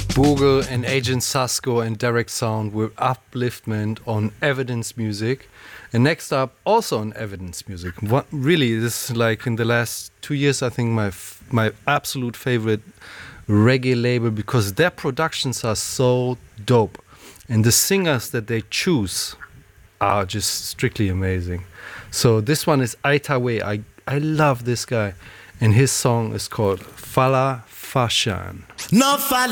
Bogle and Agent Sasko and Derek Sound with Upliftment on Evidence Music. And next up, also on Evidence Music. What, really, this is like in the last 2 years, I think my absolute favorite reggae label, because their productions are so dope. And the singers that they choose are just strictly amazing. So this one is Aitawe. I love this guy. And his song is called Fala Fashan. No